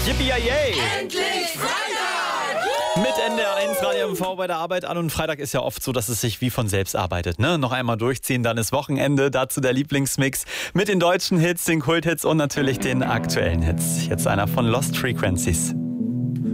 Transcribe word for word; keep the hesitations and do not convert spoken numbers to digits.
Yippie-yay! Endlich Freitag! Mit N D R eins Radio M V bei der Arbeit an, und Freitag ist ja oft so, dass es sich wie von selbst arbeitet. Ne? Noch einmal durchziehen, dann ist Wochenende. Dazu der Lieblingsmix mit den deutschen Hits, den Kulthits und natürlich den aktuellen Hits. Jetzt einer von Lost Frequencies.